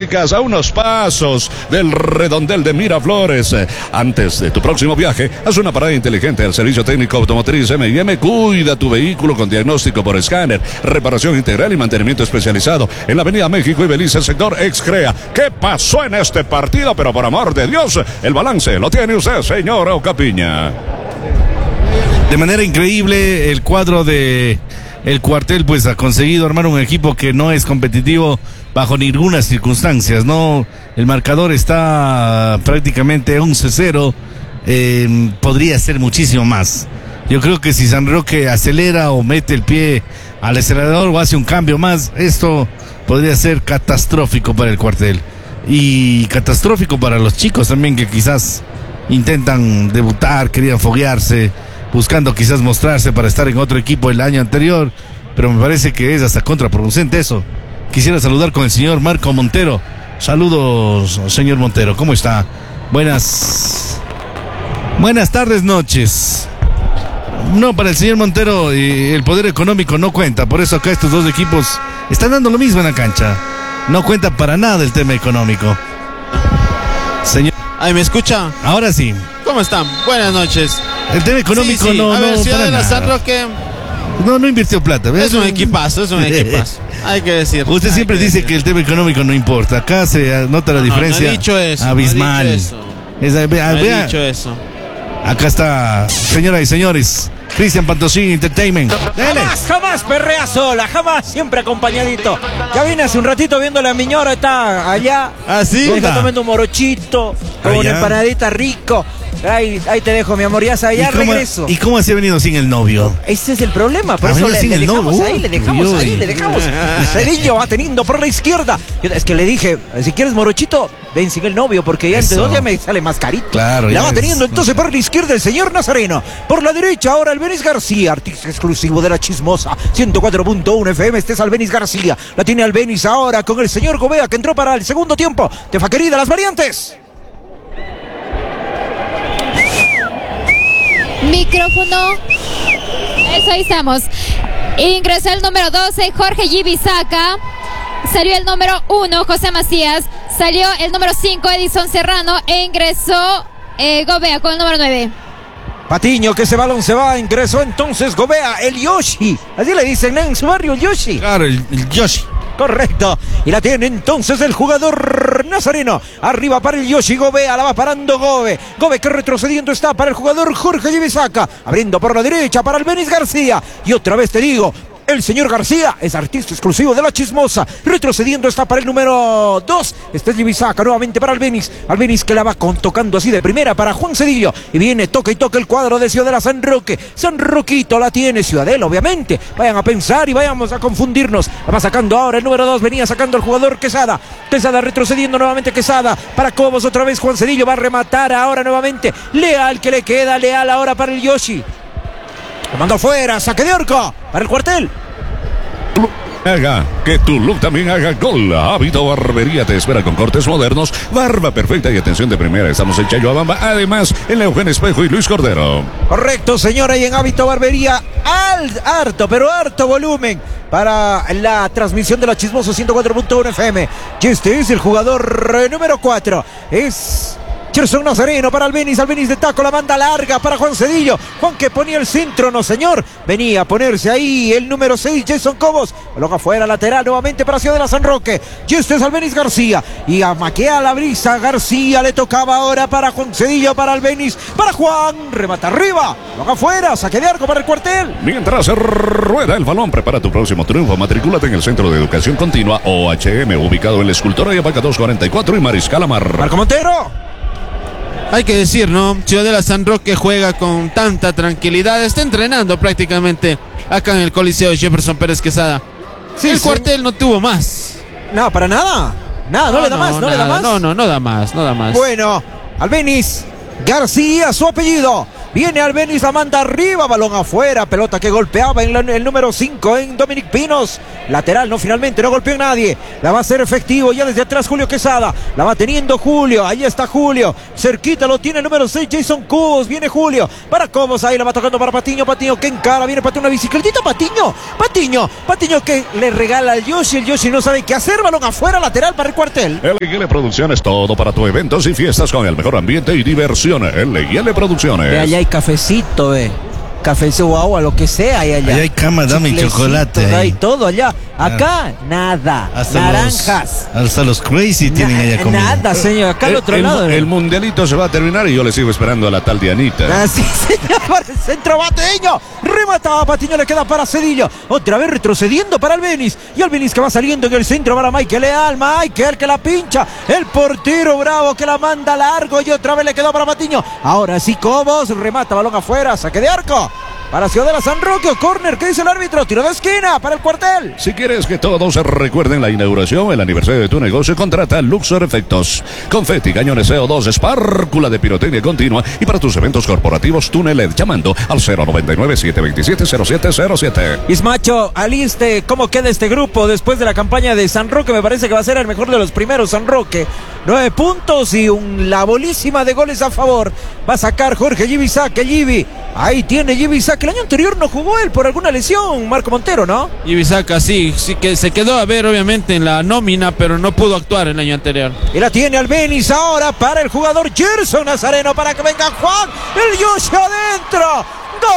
ubicas a unos pasos del redondel de Miraflores. Antes de tu próximo viaje, haz una parada inteligente al servicio técnico automotriz M&M. Cuida tu vehículo con diagnóstico por escáner, reparación integral y mantenimiento especializado en la Avenida México y Belice, sector Excrea. ¿Qué pasó en este partido? Pero por amor de Dios, el balance lo tiene usted, señor Ocapiña. De manera increíble, el cuadro de el cuartel pues ha conseguido armar un equipo que no es competitivo bajo ninguna circunstancia, ¿no? El marcador está prácticamente 11-0, podría ser muchísimo más. Yo creo que si San Roque acelera o mete el pie al acelerador o hace un cambio más, esto podría ser catastrófico para el cuartel. Y catastrófico para los chicos también, que quizás intentan debutar, querían foguearse, buscando quizás mostrarse para estar en otro equipo el año anterior, pero me parece que es hasta contraproducente eso. Quisiera saludar con el señor Marco Montero. Saludos, señor Montero, ¿cómo está? Buenas tardes, noches. No, para el señor Montero el poder económico no cuenta, por eso acá estos dos equipos están dando lo mismo en la cancha. No cuenta para nada el tema económico. Señor. ¿Ahí me escucha? Ahora sí. ¿Cómo están? Buenas noches. El tema económico sí. A ver, Ciudad de la San Roque no invirtió plata. Es un equipazo, hay que decir. Usted siempre dice que el tema económico no importa. Acá se nota la diferencia. No he dicho eso. Abismal. No he dicho eso. Acá está, señoras y señores, Cristian Pantosini Entertainment. Jamás perrea sola, jamás, siempre acompañadito. Ya vine hace un ratito viéndole a Miñora, está allá. ¿Ah, sí? Está tomando un morochito, con una empanadita rico. Ahí te dejo, mi amor, ya regreso. ¿Y cómo se ha venido sin el novio? Ese es el problema, por eso le dejamos ahí. Cedillo va teniendo por la izquierda. Es que le dije, si quieres morochito, ven sin el novio, porque ya entre dos ya me sale más carito. Claro. La va teniendo entonces por la izquierda el señor Nazareno. Por la derecha ahora Albeniz García, artista exclusivo de La Chismosa, 104.1 FM, este es Albeniz García. La tiene Albeniz ahora con el señor Gobea, que entró para el segundo tiempo. Tefa querida, las variantes. Micrófono. Eso, ahí estamos. Ingresó el número 12, Jorge Gibisaca. Salió el número 1, José Macías. Salió el número 5, Edison Serrano. E ingresó Gobea con el número 9. Patiño, que ese balón se va. Ingresó entonces Gobea, el Yoshi. Así le dicen en su barrio, el Yoshi. Claro, el Yoshi. Correcto. Y la tiene entonces el jugador Nazareno. Arriba para el Yoshi Gobea. La va parando Gobe. Gobe que retrocediendo está para el jugador Jorge Gibisaca. Abriendo por la derecha para Albeniz García. Y otra vez te digo, el señor García es artista exclusivo de La Chismosa. Retrocediendo está para el número 2. Este es Gibisaca nuevamente para Albeniz. Albeniz que la va tocando así de primera para Juan Cedillo. Y viene, toca el cuadro de Ciudadela San Roque. San Roquito la tiene Ciudadela, obviamente. Vayan a pensar y vayamos a confundirnos. La va sacando ahora el número 2. Venía sacando el jugador Quesada. Quesada retrocediendo nuevamente Quesada. Para Cobos otra vez Juan Cedillo. Va a rematar ahora nuevamente. Leal que le queda. Leal ahora para el Yoshi. Lo mandó afuera, saque de arco para el cuartel. Haga que tu look también haga gol. Hábito Barbería te espera con cortes modernos, barba perfecta y atención de primera. Estamos en Chayhuabamba, además en la Eugenio Espejo y Luis Cordero. Correcto, señora, y en Hábito Barbería harto volumen para la transmisión de La Chismosa 104.1 FM. Y este es el jugador número 4. Es Gerson Nazareno para Albeniz de taco, la banda larga para Juan Cedillo. Juan que ponía el centro, no señor. Venía a ponerse ahí el número 6, Jason Cobos. Coloca afuera, lateral nuevamente para Ciudad de la San Roque. Y este es Albeniz García. Y a maquea la brisa García. Le tocaba ahora para Juan Cedillo, para Albeniz, para Juan. Remata arriba, coloca afuera, saque de arco para el cuartel. Mientras se rueda el balón, prepara tu próximo triunfo. Matricúlate en el Centro de Educación Continua OHM, ubicado en la Escultora Yapaca 244 y Mariscal Amar. Marco Montero. Hay que decir, ¿no? Ciudadela San Roque juega con tanta tranquilidad. Está entrenando prácticamente acá en el Coliseo Jefferson Pérez Quesada. Sí, el cuartel no tuvo más. No, para nada. Nada, no le da más. No da más. Bueno, Albeniz García, su apellido. Viene Albeniz, la manda arriba, balón afuera, pelota que golpeaba en el número 5 en Dominic Pinos. Lateral, no, finalmente no golpeó en nadie. La va a hacer efectivo ya desde atrás Julio Quesada. La va teniendo Julio, ahí está Julio. Cerquita lo tiene el número 6, Jason Cubos. Viene Julio para Cobos, ahí la va tocando para Patiño. Patiño que encara, viene Patiño, una bicicletita. Patiño que le regala al Yoshi. El Yoshi no sabe qué hacer, balón afuera, lateral para el cuartel. LL Producciones, todo para tu eventos y fiestas con el mejor ambiente y diversión. LL Producciones. Allá hay cafecito, cafecito o agua, lo que sea hay allá. Allá hay cama, dame chocolate. Hay todo allá. Acá, nada. Hasta naranjas. Hasta los crazy tienen allá comida. Nada, señor. Acá al otro lado. El mundialito se va a terminar y yo le sigo esperando a la tal Dianita. Así, señor, para el centro Patiño. Remataba Patiño, le queda para Cedillo. Otra vez retrocediendo para Albeniz. Y Albeniz que va saliendo en el centro para Michael Leal. Michael que la pincha. El portero Bravo que la manda largo. Y otra vez le quedó para Patiño. Ahora sí, Cobos remata, balón afuera. Saque de arco para Ciudadela San Roque, o córner, ¿qué dice el árbitro? Tiro de esquina para el cuartel. Si quieres que todos recuerden la inauguración, el aniversario de tu negocio, contrata Luxor Efectos. Confeti, cañones CO2, espárcula de pirotecnia continua y para tus eventos corporativos, túnel LED, llamando al 099-727-0707. Ismacho, aliste, ¿cómo queda este grupo después de la campaña de San Roque? Me parece que va a ser el mejor de los primeros, San Roque. 9 puntos y la bolísima de goles a favor. Va a sacar Jorge Gibisaque, Gibi. Ahí tiene Gibisaque. El año anterior no jugó él por alguna lesión, Marco Montero, ¿no? Gibisaque sí que se quedó a ver obviamente en la nómina, pero no pudo actuar el año anterior. Y la tiene Albeniz ahora para el jugador Gerson Nazareno para que venga Juan. El Yoshi adentro. ¡Gol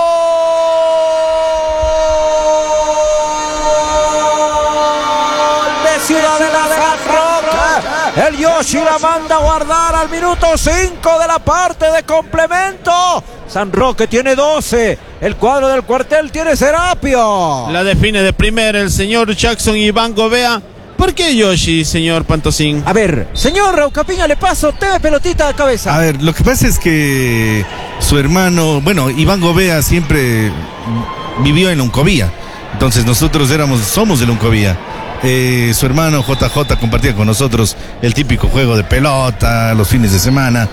de Ciudadela de San Roque! El Yoshi la manda a guardar al minuto 5 de la parte de complemento. San Roque tiene 12. El cuadro del cuartel tiene Serapio. La define de primera el señor Jackson Iván Gobea. ¿Por qué Yoshi, señor Pantosín? A ver, señor Raucapiña, le paso, teme pelotita de cabeza. A ver, lo que pasa es que su hermano, bueno, Iván Gobea siempre vivió en Loncovía. Entonces nosotros somos de Loncovía. Su hermano JJ compartía con nosotros el típico juego de pelota los fines de semana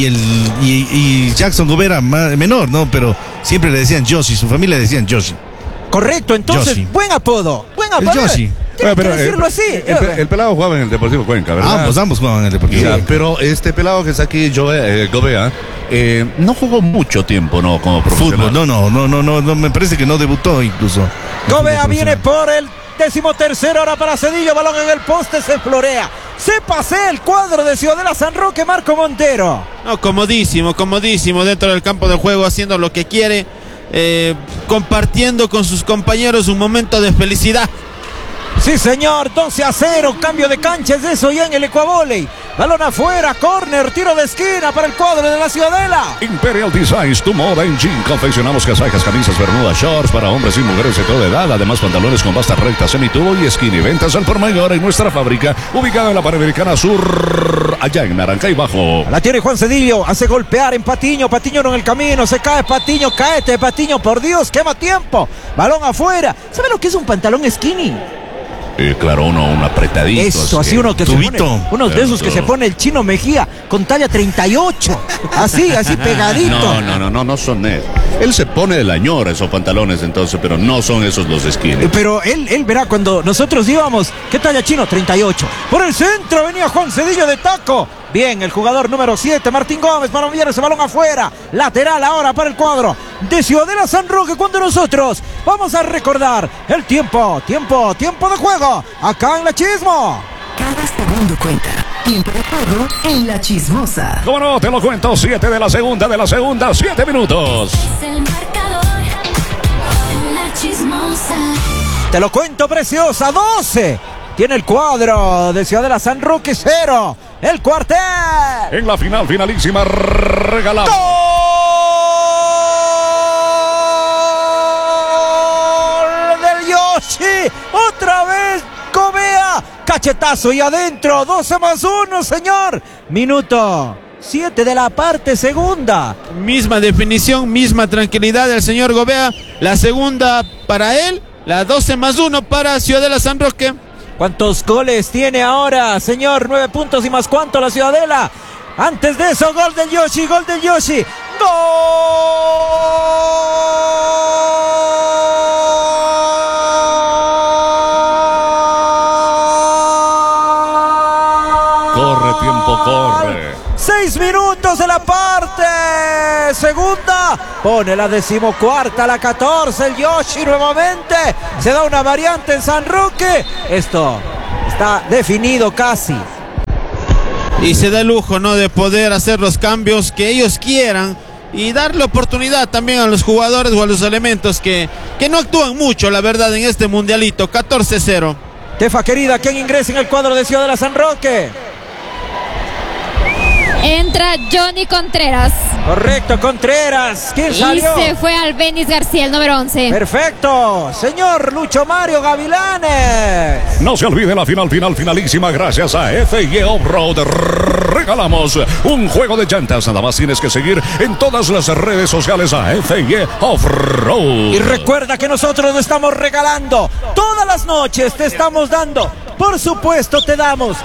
y Jackson Gobera menor, ¿no? Pero siempre le decían Yoshi, su familia le decían Yoshi. Correcto, entonces, Yoshi. Buen apodo. El Yoshi. Tienes que decirlo así. El pelado jugaba en el Deportivo Cuenca, ¿verdad? Ambos jugaban en el Deportivo. Ya, pero este pelado que está aquí, Gobea, no jugó mucho tiempo, ¿no? Como profesional. Fútbol, no, me parece que no debutó incluso. Gobea viene por el 13º, ahora para Cedillo, balón en el poste, se florea. Se pasea el cuadro de Ciudadela San Roque, Marco Montero. No, comodísimo dentro del campo de juego, haciendo lo que quiere, compartiendo con sus compañeros un momento de felicidad. Sí, señor, 12-0, cambio de cancha, es eso ya en el Ecuavóley. Balón afuera, córner, tiro de esquina para el cuadro de la Ciudadela. Imperial Designs, tu moda en jean. Confeccionamos casacas, camisas, bermudas, shorts para hombres y mujeres de toda edad. Además, pantalones con basta recta, semitubo y skinny. Ventas al por mayor en nuestra fábrica, ubicada en la Panamericana Sur, allá en Naranjay Bajo. La tiene Juan Cedillo, hace golpear en Patiño. Patiño no en el camino, se cae Patiño, cáete Patiño, por Dios, quema tiempo. Balón afuera. ¿Sabe lo que es un pantalón skinny? Claro, un apretadito. Eso, así uno que tubito. se pone, uno de esos que se pone el Chino Mejía con talla 38. Así pegadito. No son él. Él se pone de la ñora esos pantalones entonces, pero no son esos los skinny. Pero él verá cuando nosotros íbamos, ¿qué talla Chino? 38. Por el centro venía Juan Cedillo de taco. Bien, el jugador número 7, Martín Gómez, para enviar ese balón afuera. Lateral ahora para el cuadro de Ciudadela San Roque, cuando nosotros vamos a recordar el tiempo de juego, acá en La Chismo. Cada segundo cuenta. Tiempo de juego en La Chismosa. Como no, te lo cuento, 7 de la segunda, 7 minutos. Es el marcador en La Chismosa. Te lo cuento, preciosa, 12. Tiene el cuadro de Ciudadela San Roque, 0. El cuartel. En la final, finalísima, regalamos. ¡Gol del Yoshi! Otra vez Gobea. Cachetazo y adentro. 12+1, señor. Minuto 7 de la parte segunda. Misma definición, misma tranquilidad del señor Gobea. La segunda para él, la 12+1 para Ciudadela San Roque. ¿Cuántos goles tiene ahora, señor? 9 puntos y más cuánto la Ciudadela. Antes de eso, gol del Yoshi, gol del Yoshi. ¡Gol! Corre, tiempo, corre. 6 minutos de la parte segunda. Pone la 14ª, la 14. El Yoshi nuevamente. Se da una variante en San Roque. Esto está definido casi. Y se da el lujo, ¿no?, de poder hacer los cambios que ellos quieran y darle oportunidad también a los jugadores o a los elementos que no actúan mucho, la verdad, en este mundialito. 14-0. Tefa querida, ¿quién ingresa en el cuadro de Ciudad de la San Roque? Entra Johnny Contreras. Correcto, Contreras. ¿Quién Y salió? se fue Albeniz García, el número 11. Perfecto, señor Lucho Mario Gavilanes. No se olvide la finalísima gracias a FY Off-Road. Regalamos un juego de llantas. Nada más tienes que seguir en todas las redes sociales a FY Off-Road. Y recuerda que nosotros estamos regalando todas las noches, te estamos dando. Por supuesto te damos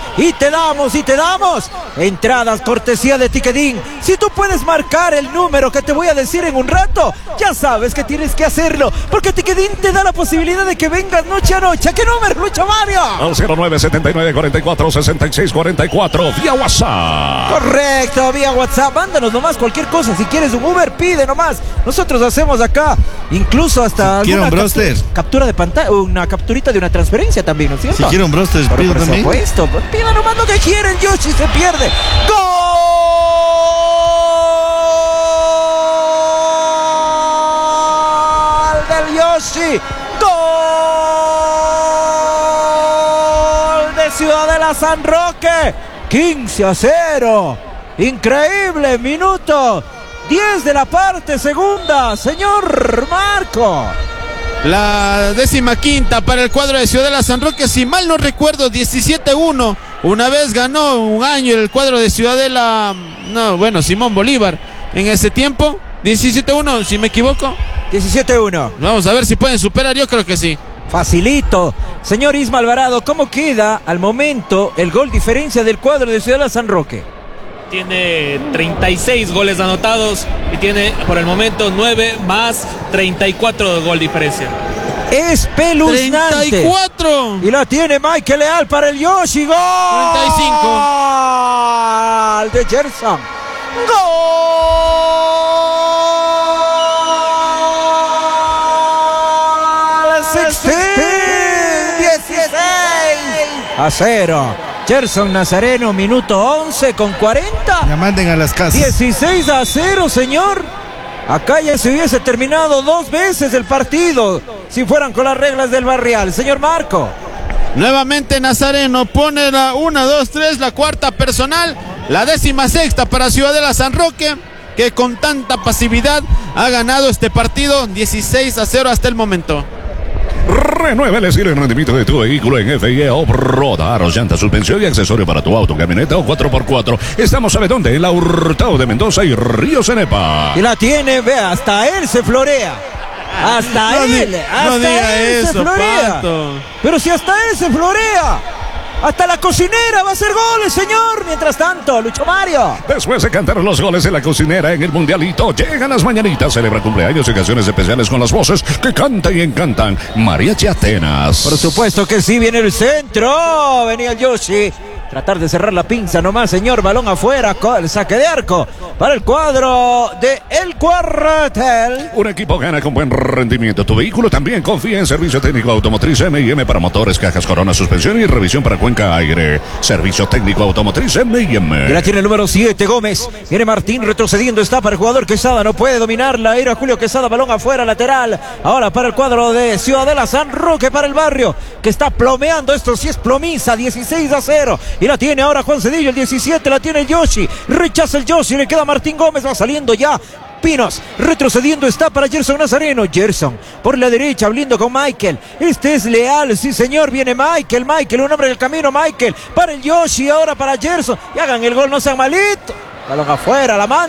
entradas cortesía de Ticketin. Si tú puedes marcar el número que te voy a decir en un rato, ya sabes que tienes que hacerlo, porque Ticketin te da la posibilidad de que vengas noche a noche. ¿A qué número, Lucho Mario? Al 0979-44-6644 vía WhatsApp. Correcto, vía WhatsApp. Mándanos nomás cualquier cosa. Si quieres un Uber, pide nomás. Nosotros hacemos acá incluso hasta Quiero alguna un broster. captura de pantalla, una capturita de una transferencia también, ¿no es cierto? Si quiero un broster, Por pido también. supuesto, pida nomás lo que quieren. Yoshi se pierde. ¡Gol del Yoshi! ¡Gol de Ciudad de la San Roque! 15-0. Increíble, minuto 10 de la parte segunda, señor Marco. La 15ª para el cuadro de Ciudad de la San Roque, si mal no recuerdo, 17-1. Una vez ganó un año el cuadro de Ciudadela, Simón Bolívar. En ese tiempo, 17-1, si me equivoco. 17-1. Vamos a ver si pueden superar, yo creo que sí. Facilito. Señor Isma Alvarado, ¿cómo queda al momento el gol diferencia del cuadro de Ciudad de la San Roque? Tiene 36 goles anotados y tiene por el momento 9 más 34 de gol diferencia. Espeluznante. 34. Y la tiene Michael Leal para el Yoshi. Gol. 35. De Gerson. Gol. 16-0. Gerson Nazareno, minuto 11 con 40. Ya manden a las casas. 16-0, señor. Acá ya se hubiese terminado 2 veces el partido si fueran con las reglas del barrial. Señor Marco. Nuevamente Nazareno pone la 1, 2, 3, la cuarta personal. La 16ª para Ciudadela San Roque, que con tanta pasividad ha ganado este partido 16-0 hasta el momento. Renueva el estilo y rendimiento de tu vehículo en FY Off-Road. Aros, llantas, suspensión y accesorio para tu auto, camioneta o 4x4. Estamos, ¿sabe dónde? En la Hurtado de Mendoza y Río Cenepa. Y la tiene, vea, hasta él se florea. Hasta él se florea. Pato. Pero si hasta él se florea, hasta la cocinera va a hacer goles, señor. Mientras tanto, Lucho Mario. Después de cantar los goles de la cocinera en el Mundialito, llegan las mañanitas, celebra cumpleaños y canciones especiales con las voces que cantan y encantan Mariachi Atenas. Por supuesto que sí, viene el centro. Venía el Yoshi. Tratar de cerrar la pinza nomás, señor. Balón afuera, el saque de arco para el cuadro de El Cuartel. Un equipo gana con buen rendimiento. Tu vehículo también confía en Servicio Técnico Automotriz M&M para motores, cajas, corona, suspensión y revisión para cuenca aire. Servicio Técnico Automotriz M&M. Y la tiene el número 7, Gómez. Viene Martín retrocediendo, está para el jugador Quesada. No puede dominarla. Era Julio Quesada, balón afuera, lateral. Ahora para el cuadro de Ciudadela San Roque, para el barrio, que está plomeando. Esto sí es plomiza, 16-0. Y la tiene ahora Juan Cedillo, el 17, la tiene el Yoshi. Rechaza el Yoshi, le queda Martín Gómez, va saliendo ya. Pinos, retrocediendo está para Gerson Nazareno. Gerson, por la derecha, hablando con Michael. Este es Leal, sí señor, viene Michael, un hombre del camino, Michael. Para el Yoshi, ahora para Gerson. Y hagan el gol, no sean malitos. Balón afuera, la manda.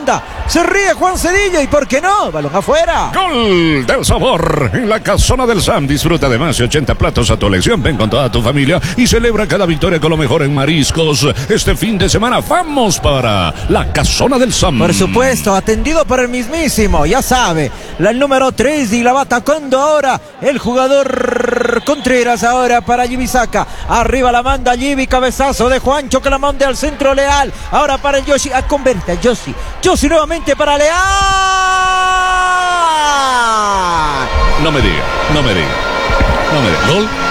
Se ríe Juan Cedillo y ¿por qué no? Balón afuera. Gol del sabor en la Casona del Sam. Disfruta de más de 80 platos a tu elección. Ven con toda tu familia y celebra cada victoria con lo mejor en mariscos. Este fin de semana vamos para la Casona del Sam. Por supuesto, atendido por el mismísimo, ya sabe, el número 3 y la va atacando ahora el jugador Contreras ahora para Yibisaca. Arriba la manda Yibi, cabezazo de Juancho que la manda al centro Leal. Ahora para el Yoshi, convierte a Yoshi. Yoshi nuevamente para Leal. No me diga. Gol